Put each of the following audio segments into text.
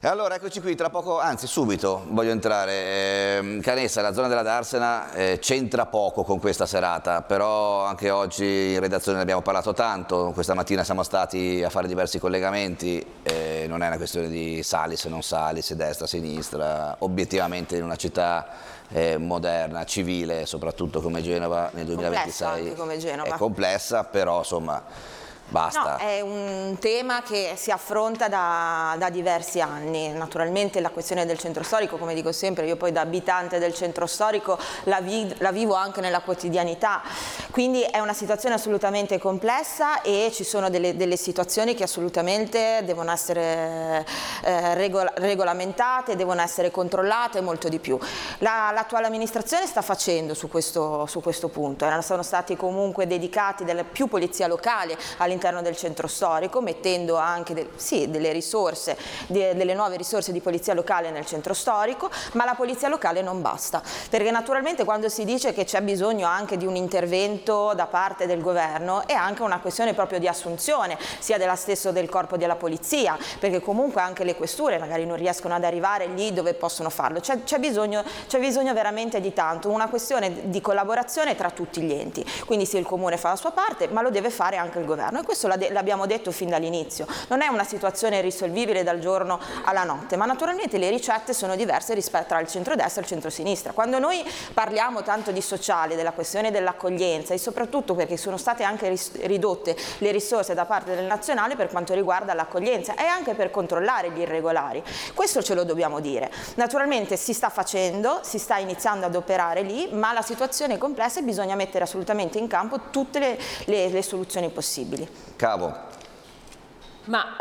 E allora eccoci qui, tra poco, anzi subito voglio entrare. Canessa, la zona della Darsena c'entra poco con questa serata, però anche oggi in redazione ne abbiamo parlato tanto, questa mattina siamo stati a fare diversi collegamenti, non è una questione di sali se non sali, se destra, sinistra, obiettivamente in una città moderna, civile, soprattutto come Genova nel 2026 anche come Genova. È complessa, però insomma... Basta. No, è un tema che si affronta da diversi anni. Naturalmente la questione del centro storico, come dico sempre, io poi da abitante del centro storico la vivo anche nella quotidianità, quindi è una situazione assolutamente complessa e ci sono delle situazioni che assolutamente devono essere regolamentate, devono essere controllate e molto di più. L'attuale amministrazione sta facendo su questo punto, sono stati comunque dedicati più polizia locale all'interno del centro storico, mettendo anche delle risorse, delle nuove risorse di polizia locale nel centro storico, ma la polizia locale non basta, perché naturalmente quando si dice che c'è bisogno anche di un intervento da parte del governo è anche una questione proprio di assunzione, sia della stesso del corpo della polizia, perché comunque anche le questure magari non riescono ad arrivare lì dove possono farlo, c'è bisogno veramente di tanto, una questione di collaborazione tra tutti gli enti, quindi sì, il comune fa la sua parte, ma lo deve fare anche il governo. E questo l'abbiamo detto fin dall'inizio, non è una situazione risolvibile dal giorno alla notte, ma naturalmente le ricette sono diverse rispetto al centrodestra e al centrosinistra. Quando noi parliamo tanto di sociale, della questione dell'accoglienza e soprattutto perché sono state anche ridotte le risorse da parte del nazionale per quanto riguarda l'accoglienza e anche per controllare gli irregolari, questo ce lo dobbiamo dire. Naturalmente si sta facendo, si sta iniziando ad operare lì, ma la situazione è complessa e bisogna mettere assolutamente in campo tutte le soluzioni possibili. Cavo. Ma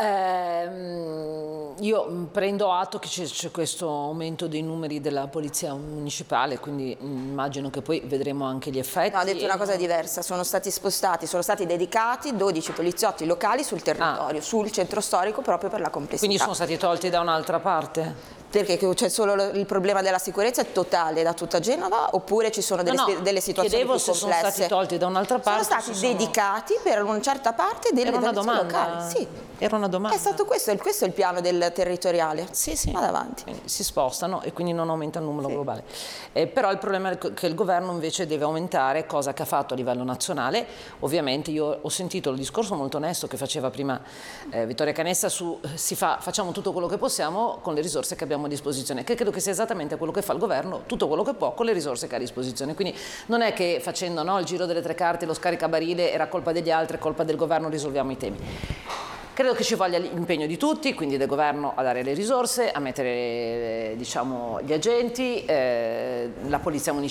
io prendo atto che c'è questo aumento dei numeri della polizia municipale, quindi immagino che poi vedremo anche gli effetti. No, ho detto una cosa diversa, sono stati dedicati 12 poliziotti locali sul territorio, sul centro storico proprio per la complessità. Quindi sono stati tolti da un'altra parte? Perché c'è solo il problema della sicurezza è totale da tutta Genova oppure ci sono delle situazioni più complesse? Sono stati tolti da un'altra parte. Sono stati dedicati per una certa parte delle polizia locali. Sì. Era una domanda. È stato questo è il piano del territoriale. Sì, sì. Vado avanti. Quindi si spostano e quindi non aumenta il numero globale. Però il problema è che il governo invece deve aumentare, cosa che ha fatto a livello nazionale. Ovviamente io ho sentito il discorso molto onesto che faceva prima Vittoria Canessa su facciamo tutto quello che possiamo con le risorse che abbiamo a disposizione, che credo che sia esattamente quello che fa il governo, tutto quello che può con le risorse che ha a disposizione. Quindi non è che facendo il giro delle tre carte, lo scaricabarile era colpa degli altri, è colpa del governo, risolviamo i temi. Credo che ci voglia l'impegno di tutti, quindi del governo a dare le risorse, a mettere gli agenti, la polizia municipale